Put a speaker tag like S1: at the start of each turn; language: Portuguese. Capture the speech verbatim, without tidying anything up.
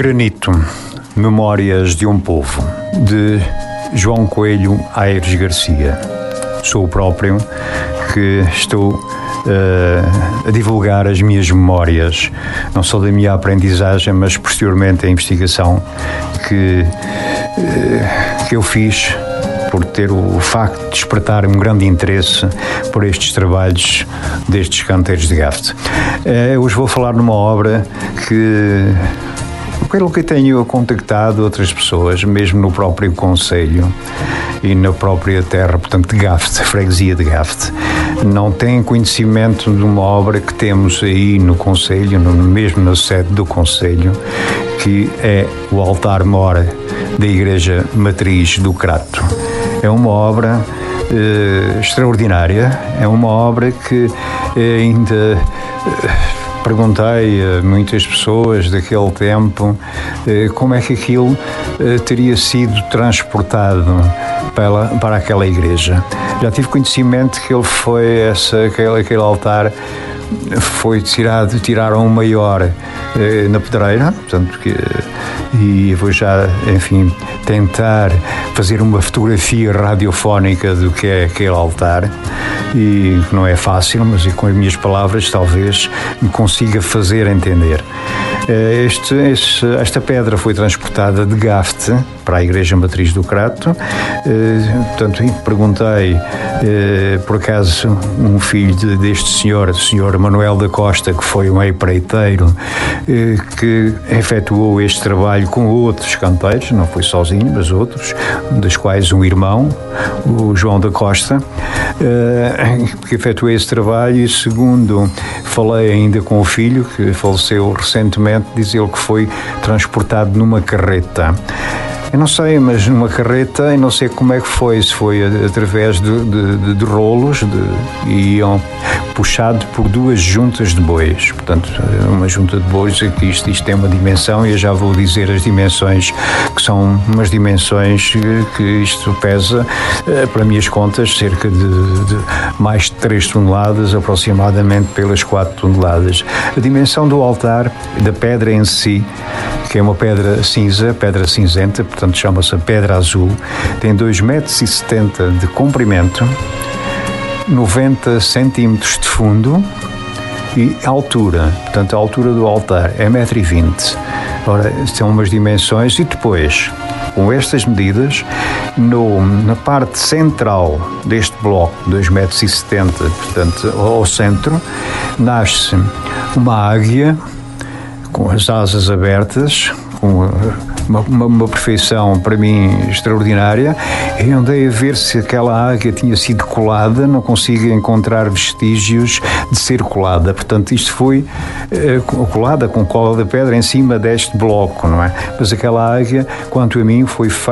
S1: Granito, Memórias de um Povo, de João Coelho Aires Garcia. Sou o próprio que estou uh, a divulgar as minhas memórias, não só da minha aprendizagem, mas posteriormente a investigação que, uh, que eu fiz por ter o facto de despertar um grande interesse por estes trabalhos destes canteiros de Gafte. Uh, hoje vou falar numa obra que... Pelo que tenho contactado outras pessoas, mesmo no próprio concelho e na própria terra, portanto, de Gafte, freguesia de Gafte, não têm conhecimento de uma obra que temos aí no concelho, no, mesmo na sede do concelho, que é o altar-mor da Igreja Matriz do Crato. É uma obra eh, extraordinária, é uma obra que eh, ainda... Eh, Perguntei a muitas pessoas daquele tempo eh, como é que aquilo eh, teria sido transportado para, para aquela igreja. Já tive conhecimento que ele foi, essa, aquele, aquele altar foi tirado, tiraram o maior eh, na pedreira, portanto, que, e vou já, enfim, tentar fazer uma fotografia radiofónica do que é aquele altar, e não é fácil, mas com as minhas palavras talvez me consiga fazer entender. Este, este, esta pedra foi transportada de Gafte para a Igreja Matriz do Crato. Portanto, perguntei, por acaso, um filho deste senhor, o senhor Manuel da Costa, que foi um empreiteiro, que efetuou este trabalho com outros canteiros, não foi sozinho, mas outros, dos quais um irmão, o João da Costa, que efetuou esse trabalho. E segundo, falei ainda com o filho, que faleceu recentemente, diz ele que foi transportado numa carreta. Eu não sei, mas numa carreta, eu não sei como é que foi, se foi através de, de, de, de rolos, de, e iam puxado por duas juntas de bois. Portanto, uma junta de bois, aqui isto, isto tem uma dimensão, e eu já vou dizer as dimensões, que são umas dimensões que isto pesa, para minhas contas, cerca de, de mais de três toneladas, aproximadamente pelas quatro toneladas. A dimensão do altar, da pedra em si, que é uma pedra cinza, pedra cinzenta, portanto chama-se pedra azul, tem dois metros e setenta de comprimento, noventa centímetros de fundo e altura, portanto a altura do altar é um metro e vinte. Ora, são umas dimensões. E depois, com estas medidas, no, na parte central deste bloco, dois metros e setenta, portanto ao centro, nasce uma águia com as asas abertas, com uma, uma, uma perfeição para mim extraordinária. Eu andei a ver se aquela águia tinha sido colada, não consigo encontrar vestígios de ser colada. Portanto, isto foi eh, colada com cola de pedra em cima deste bloco, não é? Mas aquela águia, quanto a mim, foi feita